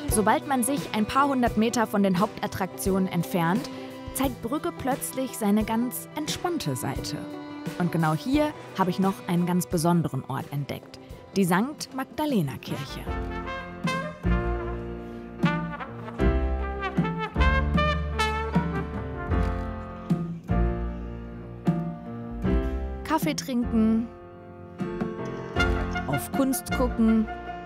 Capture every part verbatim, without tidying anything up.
Sobald man sich ein paar hundert Meter von den Hauptattraktionen entfernt, zeigt Brügge plötzlich seine ganz entspannte Seite. Und genau hier habe ich noch einen ganz besonderen Ort entdeckt, die Sankt Magdalena Kirche. Kaffee trinken, auf Kunst gucken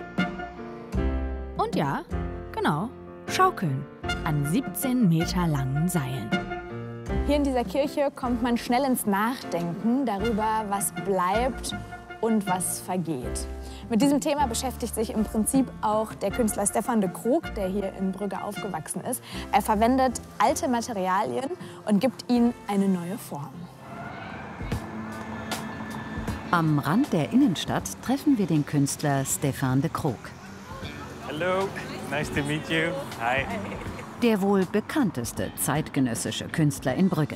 und ja, genau, schaukeln an siebzehn Meter langen Seilen. Hier in dieser Kirche kommt man schnell ins Nachdenken darüber, was bleibt und was vergeht. Mit diesem Thema beschäftigt sich im Prinzip auch der Künstler Stefan de Krook, der hier in Brügge aufgewachsen ist. Er verwendet alte Materialien und gibt ihnen eine neue Form. Am Rand der Innenstadt treffen wir den Künstler Stefan de Krook. Hallo, nice to meet you. Hi. Der wohl bekannteste zeitgenössische Künstler in Brügge.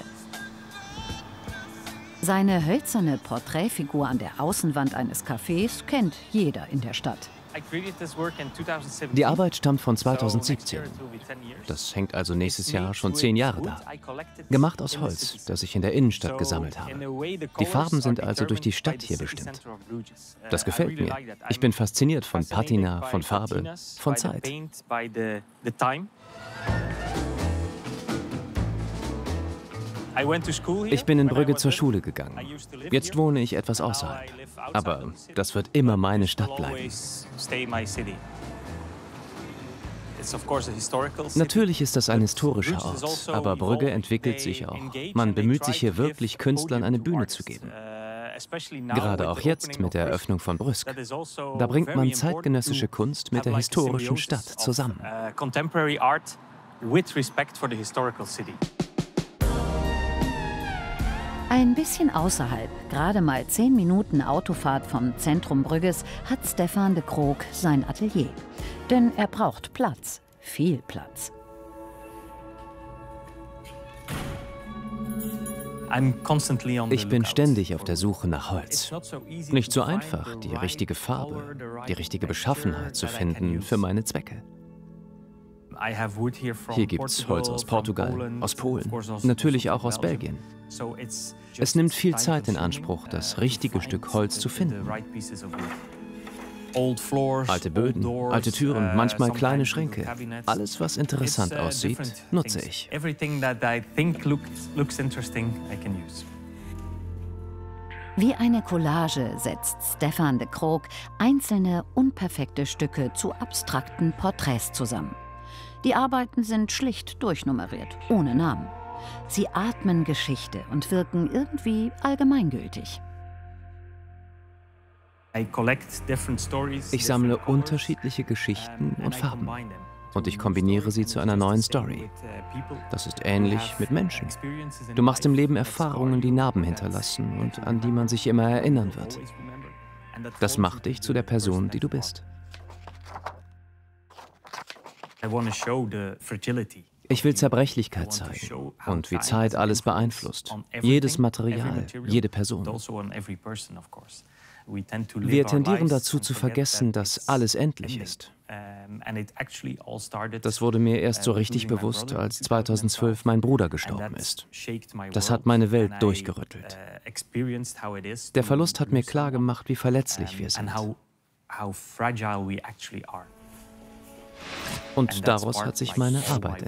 Seine hölzerne Porträtfigur an der Außenwand eines Cafés kennt jeder in der Stadt. Die Arbeit stammt von zweitausendsiebzehn. Das hängt also nächstes Jahr schon zehn Jahre da. Gemacht aus Holz, das ich in der Innenstadt gesammelt habe. Die Farben sind also durch die Stadt hier bestimmt. Das gefällt mir. Ich bin fasziniert von Patina, von Farbe, von Zeit. Ich bin in Brügge zur Schule gegangen. Jetzt wohne ich etwas außerhalb. Aber das wird immer meine Stadt bleiben. Natürlich ist das ein historischer Ort, aber Brügge entwickelt sich auch. Man bemüht sich hier wirklich, Künstlern eine Bühne zu geben. Gerade auch jetzt mit der Eröffnung von Brüsk. Da bringt man zeitgenössische Kunst mit der historischen Stadt zusammen. Ein bisschen außerhalb, gerade mal zehn Minuten Autofahrt vom Zentrum Brügges, hat Stefan de Krook sein Atelier. Denn er braucht Platz, viel Platz. Ich bin ständig auf der Suche nach Holz. Nicht so einfach, die richtige Farbe, die richtige Beschaffenheit zu finden für meine Zwecke. Hier gibt es Holz aus Portugal, aus Polen, natürlich auch aus Belgien. Es nimmt viel Zeit in Anspruch, das richtige Stück Holz zu finden. Alte Böden, alte Türen, manchmal kleine Schränke. Alles, was interessant aussieht, nutze ich. Wie eine Collage setzt Stefan de Krook einzelne unperfekte Stücke zu abstrakten Porträts zusammen. Die Arbeiten sind schlicht durchnummeriert, ohne Namen. Sie atmen Geschichte und wirken irgendwie allgemeingültig. Ich sammle unterschiedliche Geschichten und Farben und ich kombiniere sie zu einer neuen Story. Das ist ähnlich mit Menschen. Du machst im Leben Erfahrungen, die Narben hinterlassen und an die man sich immer erinnern wird. Das macht dich zu der Person, die du bist. Ich will Zerbrechlichkeit zeigen und wie Zeit alles beeinflusst. Jedes Material, jede Person. Wir tendieren dazu zu vergessen, dass alles endlich ist. Das wurde mir erst so richtig bewusst, als zweitausendzwölf mein Bruder gestorben ist. Das hat meine Welt durchgerüttelt. Der Verlust hat mir klargemacht, wie verletzlich wir sind. Und daraus hat sich meine Arbeit entwickelt.